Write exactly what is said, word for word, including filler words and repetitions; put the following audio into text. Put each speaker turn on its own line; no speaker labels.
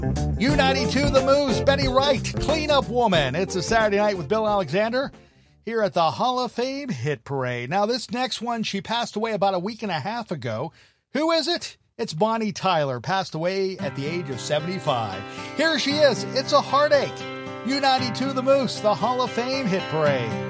U ninety-two The Moose, Betty Wright, Cleanup Woman. It's a Saturday night with Bill Alexander here at the Hall of Fame Hit Parade. Now, this next one, she passed away about a week and a half ago. Who is it? It's Bonnie Tyler, passed away at the age of seventy-five. Here she is. It's a Heartache. U ninety-two The Moose, the Hall of Fame Hit Parade.